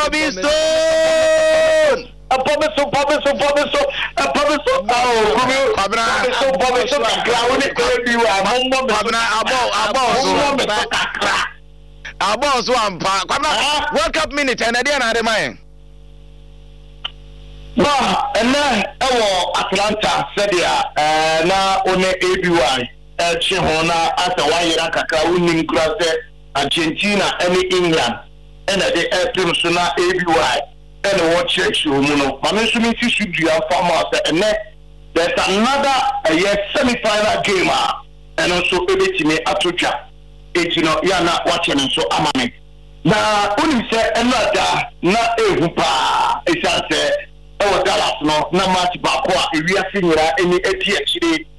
Bobby Stone. Bobby Stone. World Cup minute and again at the mine. And now Atlanta said now on ABY Chihona after 1 year Kakra winning class Argentina and England and at the April Suna ABY and what church you know. Mamma should be a farmer and there's another semi-final game and also Ebitime Atucha. It's not watching so amame. Now only say another na ehupa. It's a Dallas no na match bakwa we are seeing any ATH